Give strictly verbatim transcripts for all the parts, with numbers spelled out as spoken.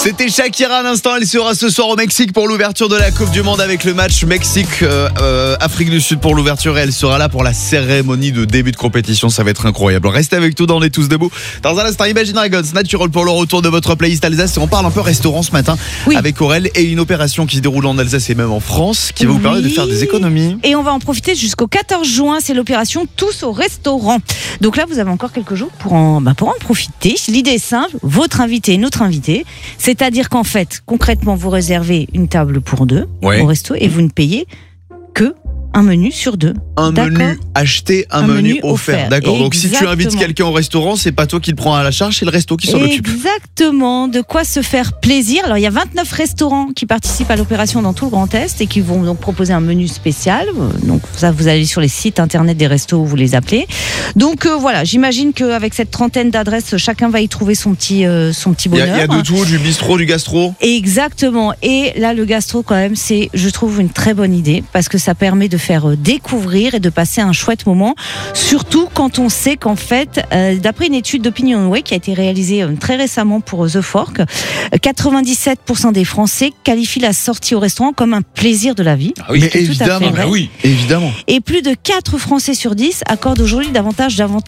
C'était Shakira à l'instant, elle sera ce soir au Mexique pour l'ouverture de la Coupe du Monde avec le match Mexique-Afrique euh, euh, du Sud pour l'ouverture et elle sera là pour la cérémonie de début de compétition, ça va être incroyable. Restez avec nous dans On est tous debout. Dans un instant, Imagine Dragons, Natural pour le retour de votre playlist Alsace et on parle un peu restaurant ce matin oui. avec Aurel et une opération qui se déroule en Alsace et même en France qui va oui. vous permettre de faire des économies. Et on va en profiter jusqu'au quatorze juin, c'est l'opération Tous au restaurant. Donc là, vous avez encore quelques jours pour en, bah pour en profiter. L'idée est simple, votre invité et notre invité, c'est-à-dire qu'en fait, concrètement, vous réservez une table pour deux ouais. au resto et vous ne payez que un menu sur deux. Un D'accord. menu acheté, un, un menu, menu offert. offert. D'accord. Exactement. Donc si tu invites quelqu'un au restaurant, c'est pas toi qui le prends à la charge, c'est le resto qui s'en occupe. Exactement. De quoi se faire plaisir. Alors il y a vingt-neuf restaurants qui participent à l'opération dans tout le Grand Est et qui vont donc proposer un menu spécial. Donc ça, vous allez sur les sites internet des restos où vous les appelez. Donc euh, voilà, j'imagine qu'avec cette trentaine d'adresses, chacun va y trouver son petit euh, son petit bonheur. Il y, y a de tout, du bistrot, du gastro. Exactement. Et là, le gastro quand même, c'est, je trouve, une très bonne idée parce que ça permet de faire découvrir et de passer un chouette moment, surtout quand on sait qu'en fait, euh, d'après une étude d'Opinionway qui a été réalisée euh, très récemment pour The Fork, euh, quatre-vingt-dix-sept pour cent des Français qualifient la sortie au restaurant comme un plaisir de la vie. Ah oui, mais évidemment, bah oui, évidemment. Et plus de quatre Français sur dix accordent aujourd'hui davantage d'avant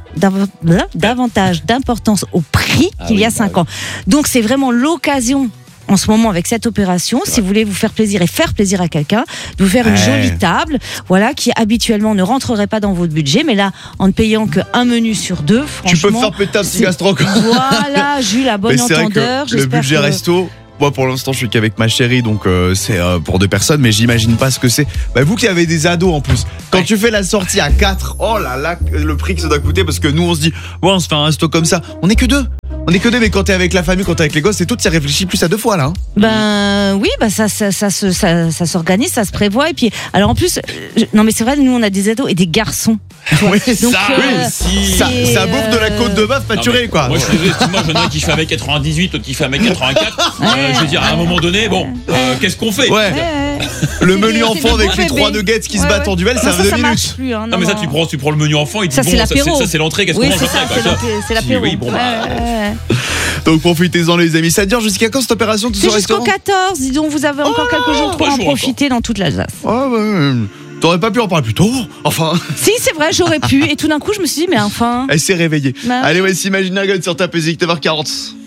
davantage d'importance au prix ah qu'il oui, y a cinq bah ans. Oui. Donc c'est vraiment l'occasion en ce moment avec cette opération, si vous voulez vous faire plaisir et faire plaisir à quelqu'un, de vous faire une ouais. jolie table, voilà, qui habituellement ne rentrerait pas dans votre budget, mais là, en ne payant qu'un menu sur deux, franchement... Tu peux faire péter un petit gastro. Voilà, Jules, la bonne entendeur. Le budget que... resto... Moi pour l'instant je suis qu'avec ma chérie donc euh, c'est euh, pour deux personnes mais j'imagine pas ce que c'est. Bah, vous qui avez des ados en plus, quand ouais. tu fais la sortie à quatre, oh là là le prix que ça doit coûter parce que nous on se dit ouais on se fait un resto comme ça, on est que deux. On est que deux mais quand t'es avec la famille, quand t'es avec les gosses c'est tout, t'y réfléchis plus à deux fois là. Hein. Ben oui bah ça ça ça, ça, ça, ça s'organise, ça se prévoit et puis alors en plus je, non mais c'est vrai nous on a des ados et des garçons. Oui, donc, ça, euh, oui, si. ça, ça bouffe de la côte de bœuf pâturée quoi. Moi je suis désolé, moi j'en ai qui fait un mètre quatre-vingt-dix-huit, l'autre qui fait un mètre quatre-vingt-quatre. Ouais. Euh, je veux dire, à un moment donné, bon, euh, qu'est-ce qu'on fait? Ouais. Le menu enfant avec les trois nuggets qui se battent en duel, ça fait deux minutes. Plus, hein, non, non, mais ça, tu prends, tu prends le menu enfant et tu ça, dis, c'est bon, ça, c'est, ça, c'est l'entrée, qu'est-ce oui, qu'on mange après? C'est l'apéro. Oui, bon, bah. Donc profitez-en, les amis. Ça dure jusqu'à quand cette opération? C'est jusqu'au quatorze. Dis donc, vous avez encore quelques jours pour en profiter dans toute l'Alsace. Ah, bah. T'aurais pas pu en parler plus tôt? Enfin. Si, c'est vrai, j'aurais pu. Et tout d'un coup, je me suis dit, mais enfin. Elle s'est réveillée. Bah, Allez, voici Imagine Dragons sur ta musique, neuf heures quarante.